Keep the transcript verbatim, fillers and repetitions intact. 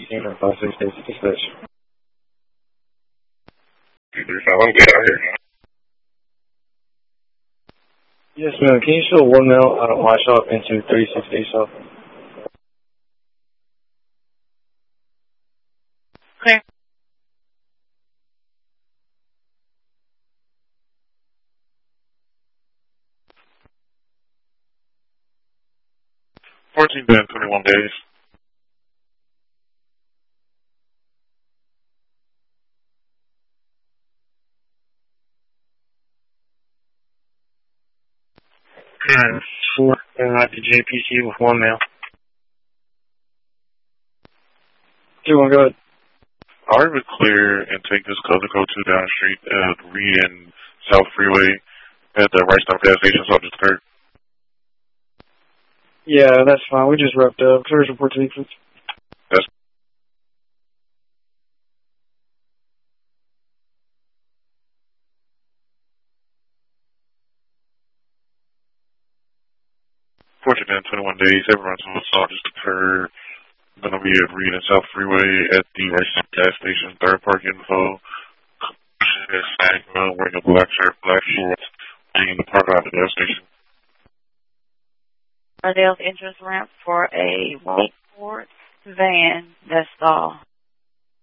eighteen from five six eight dispatch. two three five, I'm good out here now. Yes, ma'am. Can you show one mile out of my shop into three six eight shop? Okay. fourteen to twenty-one days. And four, and out to J P C with one male. Two one, go ahead. I'll be clear and take this code to go to down the street at Reed and South Freeway at the Right Stop gas station, so I'll just occurred. Yeah, that's fine. We just wrapped up. Clear's report to the That's fourteen to twenty-one days. Everyone's on the just occurred. Going to be at Reed and South Freeway at the Right Stop gas station, third park info. Wearing a black shirt, black shorts, being in the parking lot of the gas station. Ardell's entrance ramp for a white Ford van that's stalled.